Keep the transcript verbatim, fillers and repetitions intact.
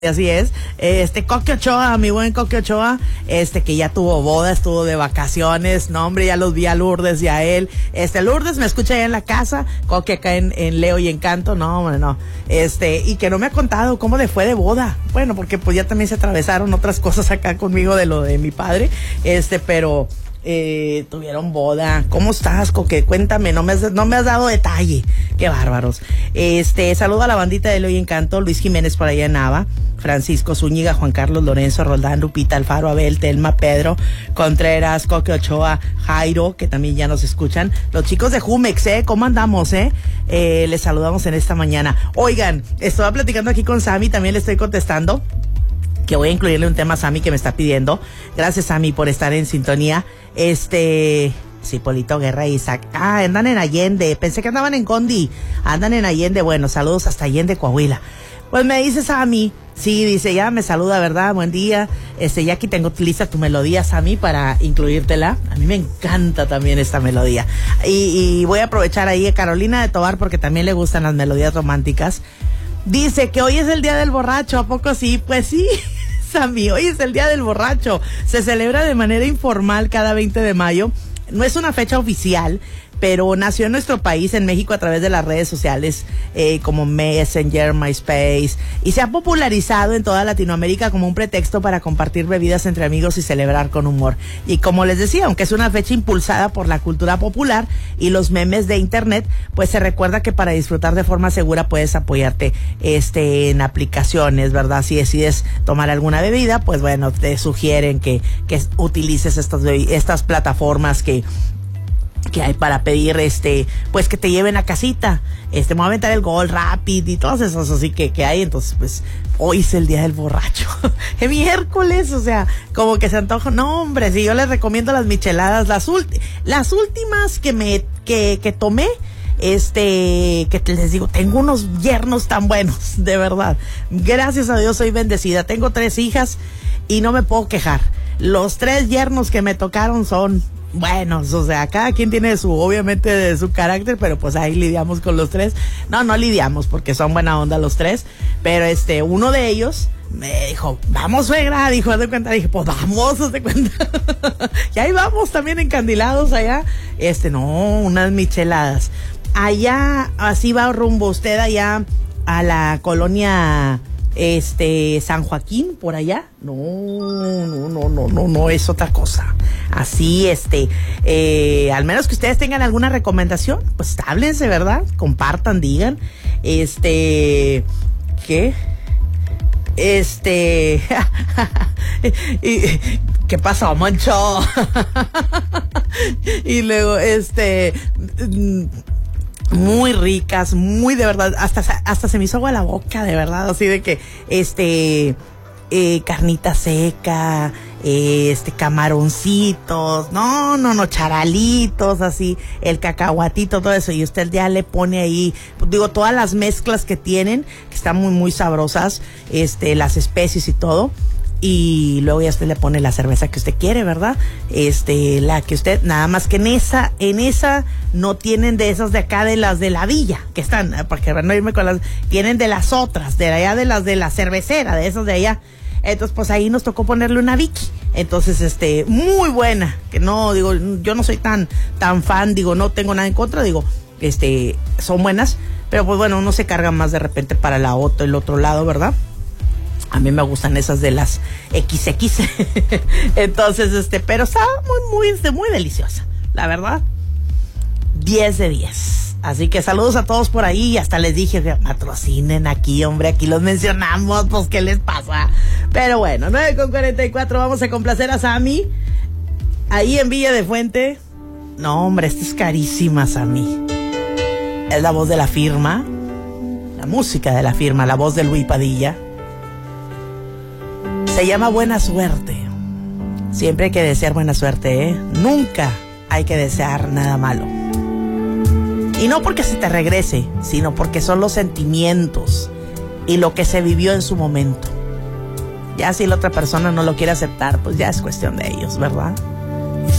Así es, este Coque Ochoa, mi buen Coque Ochoa, este que ya tuvo boda, estuvo de vacaciones, no hombre, ya los vi a Lourdes y a él, este Lourdes me escucha allá en la casa, Coque acá en, en Leo y Encanto, no hombre, no, este, y que no me ha contado cómo le fue de boda, bueno, porque pues ya también se atravesaron otras cosas acá conmigo de lo de mi padre, este, pero... Eh, tuvieron boda. ¿Cómo estás, Coque? Cuéntame, no me has, no me has dado detalle. Qué bárbaros. Este, saludo a la bandita de Leo y Encanto, Luis Jiménez por allá en Nava, Francisco Zúñiga, Juan Carlos Lorenzo, Roldán, Lupita, Alfaro, Abel, Telma, Pedro, Contreras, Coque Ochoa, Jairo, que también ya nos escuchan. Los chicos de Jumex, ¿eh? ¿Cómo andamos, eh? eh? Les saludamos en esta mañana. Oigan, estaba platicando aquí con Sammy, también le estoy contestando que voy a incluirle un tema a Sammy que me está pidiendo. Gracias, Sammy, por estar en sintonía. Este... Sí, Polito Guerra y Isaac. Ah, andan en Allende. Pensé que andaban en Condi. Andan en Allende. Bueno, saludos hasta Allende, Coahuila. Pues me dice Sammy. Sí, dice, ya me saluda, ¿verdad? Buen día. Este, ya aquí tengo lista tu melodía, Sammy, para incluírtela. A mí me encanta también esta melodía. Y, y voy a aprovechar ahí a Carolina de Tobar porque también le gustan las melodías románticas. Dice que hoy es el día del borracho, ¿a poco sí? Pues sí, Sammy, hoy es el día del borracho. Se celebra de manera informal cada veinte de mayo. No es una fecha oficial, pero nació en nuestro país, en México, a través de las redes sociales eh, como Messenger, MySpace, y se ha popularizado en toda Latinoamérica como un pretexto para compartir bebidas entre amigos y celebrar con humor. Y como les decía, aunque es una fecha impulsada por la cultura popular y los memes de internet, pues se recuerda que para disfrutar de forma segura puedes apoyarte este en aplicaciones, ¿verdad? Si decides tomar alguna bebida, pues bueno, te sugieren que, que utilices estas, estas plataformas que que hay para pedir, este, pues que te lleven a casita, este, me voy a aventar el Gol Rapid y todos esos así que, que hay, entonces pues, hoy es el día del borracho, es miércoles, o sea, como que se antoja, no hombre, sí, yo les recomiendo las micheladas, las ulti- las últimas que me, que, que tomé, este, que te les digo, tengo unos yernos tan buenos, de verdad, gracias a Dios soy bendecida, tengo tres hijas y no me puedo quejar, los tres yernos que me tocaron son buenos, o sea, cada quien tiene su, obviamente, de su carácter, pero pues ahí lidiamos con los tres. No, no lidiamos porque son buena onda los tres, pero este, uno de ellos me dijo, vamos, suegra, dijo, haz de cuenta, dije, pues vamos, haz de cuenta. Y ahí vamos también encandilados allá, este, no, unas micheladas. Allá, así va rumbo usted allá a la colonia... Este, San Joaquín, por allá. No, no, no, no, no, no, es otra cosa. Así, este, eh, al menos que ustedes tengan alguna recomendación, pues háblense, ¿verdad? Compartan, digan. Este, ¿qué? Este, ¿qué pasó, Moncho? Y luego, este... muy ricas, muy de verdad, hasta, hasta se me hizo agua la boca, de verdad, así de que, este, eh, carnita seca, eh, este, camaroncitos, no, no, no, charalitos, así, el cacahuatito, todo eso, y usted ya le pone ahí, digo, todas las mezclas que tienen, que están muy, muy sabrosas, este, las especies y todo. Y luego ya usted le pone la cerveza que usted quiere, ¿verdad? Este, la que usted, nada más que en esa, en esa no tienen de esas de acá, de las de la villa, que están, porque no irme con las, tienen de las otras, de allá de las de la cervecera, de esas de allá. Entonces, pues ahí nos tocó ponerle una Vicky. Entonces, este, muy buena, que no, digo, yo no soy tan, tan fan, digo, no tengo nada en contra, digo, este, son buenas, pero pues bueno, uno se carga más de repente para la otra, el otro lado, ¿verdad? A mí me gustan esas de las equis equis. Entonces, este, pero está muy, muy, muy deliciosa. La verdad, diez de diez. Así que saludos a todos por ahí. Y hasta les dije, patrocinen aquí, hombre, aquí los mencionamos, pues, ¿qué les pasa? Pero bueno, nueve con cuarenta y cuatro, vamos a complacer a Sammy. Ahí en Villa de Fuente. No, hombre, esta es carísima, Sammy. Es la voz de La Firma. La música de La Firma, la voz de Luis Padilla. Se llama Buena Suerte. Siempre hay que desear buena suerte, ¿eh? Nunca hay que desear nada malo. Y no porque se te regrese, sino porque son los sentimientos y lo que se vivió en su momento. Ya si la otra persona no lo quiere aceptar, pues ya es cuestión de ellos, ¿verdad?